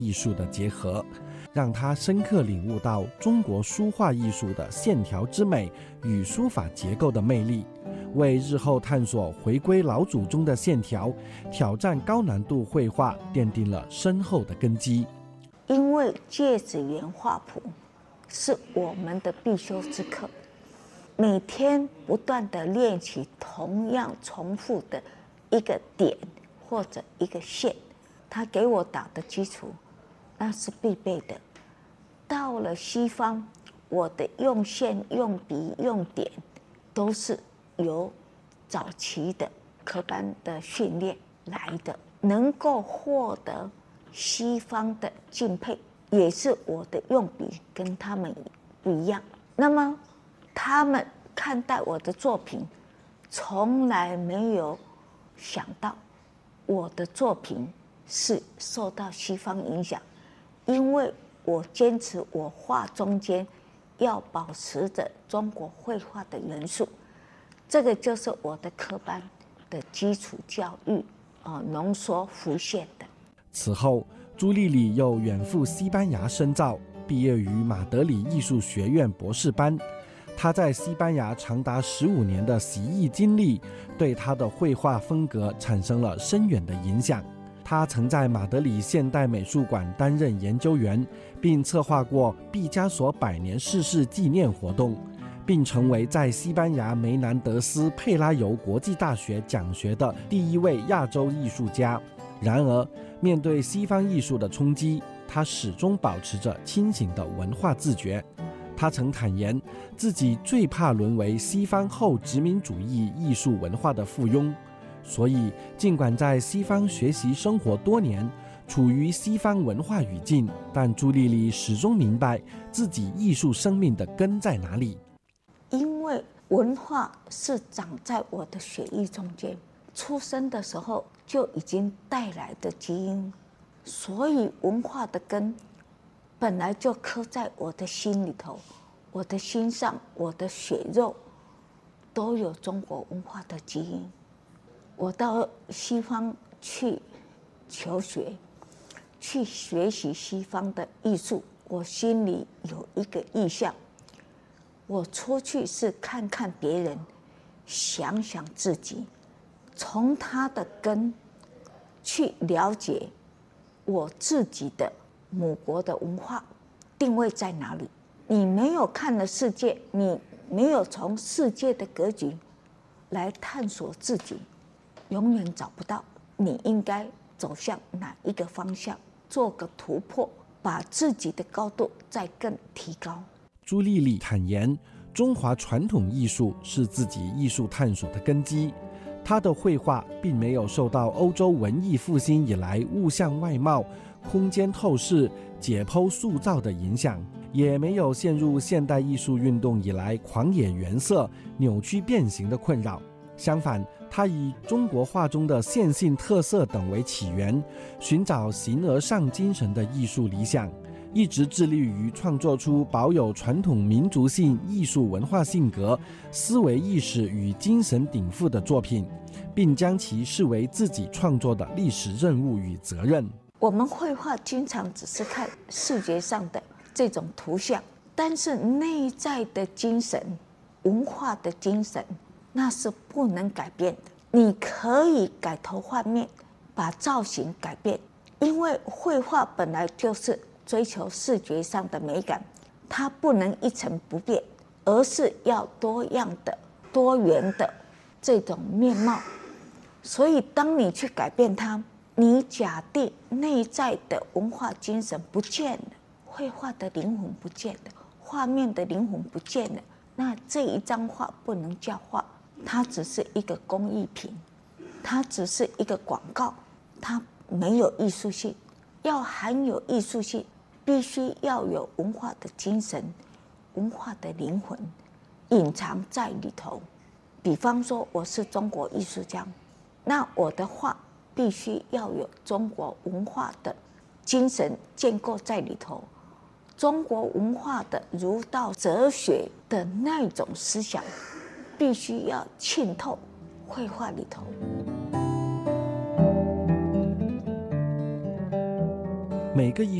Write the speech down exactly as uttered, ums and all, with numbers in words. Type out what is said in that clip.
艺术的结合，让他深刻领悟到中国书画艺术的线条之美与书法结构的魅力，为日后探索回归老祖宗的线条、挑战高难度绘画奠定了深厚的根基。 因为芥子园画谱是我们的必修之课，每天不断的练习同样重复的一个点或者一个线，他给我打的基础那是必备的。到了西方，我的用线、用笔、用点都是由早期的科班的训练来的，能够获得西方的敬佩，也是我的用笔跟他们不一样。那么他们看待我的作品，从来没有想到我的作品是受到西方影响，因为我坚持我画中间要保持着中国绘画的元素，这个就是我的科班的基础教育啊浓缩浮现的。 此后，朱丽丽又远赴西班牙深造，毕业于马德里艺术学院博士班。她在西班牙长达十五年的习艺经历，对她的绘画风格产生了深远的影响。她曾在马德里现代美术馆担任研究员，并策划过毕加索百年逝世纪念活动，并成为在西班牙梅南德斯佩拉尤国际大学讲学的第一位亚洲艺术家。然而，面对西方艺术的冲击，他始终保持着清醒的文化自觉。他曾坦言，自己最怕沦为西方后殖民主义艺术文化的附庸。所以，尽管在西方学习生活多年，处于西方文化语境，但朱丽丽始终明白自己艺术生命的根在哪里。 因为文化是长在我的血液中间，出生的时候就已经带来的基因，所以文化的根本来就刻在我的心里头，我的心上，我的血肉都有中国文化的基因。我到西方去求学，去学习西方的艺术，我心里有一个意向，我出去是看看别人，想想自己，从他的根去了解我自己的母国的文化定位在哪里。你没有看了世界，你没有从世界的格局来探索自己，永远找不到你应该走向哪一个方向，做个突破，把自己的高度再更提高。 朱丽丽坦言，中华传统艺术是自己艺术探索的根基。她的绘画并没有受到欧洲文艺复兴以来物象外貌、空间透视、解剖塑造的影响，也没有陷入现代艺术运动以来狂野原色、扭曲变形的困扰。相反，他以中国画中的线性特色等为起源，寻找形而上精神的艺术理想，一直致力于创作出保有传统民族性艺术文化性格、思维意识与精神禀赋的作品，并将其视为自己创作的历史任务与责任。 我们绘画经常只是看视觉上的这种图像，但是内在的精神、文化的精神，那是不能改变的。你可以改头换面，把造型改变，因为绘画本来就是追求视觉上的美感，它不能一成不变，而是要多样的、多元的这种面貌。所以当你去改变它，你假定内在的文化精神不见了，绘画的灵魂不见了，画面的灵魂不见了，那这一张画不能叫画，它只是一个工艺品，它只是一个广告，它没有艺术性。要含有艺术性，必须要有文化的精神、文化的灵魂隐藏在里头。比方说，我是中国艺术家，那我的画必须要有中国文化的精神建构在里头，中国文化的儒道哲学的那种思想必须要浸透绘画里头。 每个艺